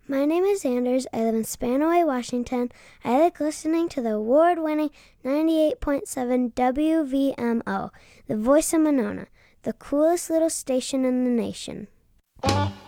My name is Anders. I live in Spanaway, Washington. I like listening to the award-winning 98.7 WVMO, the voice of Monona, the coolest little station in the nation.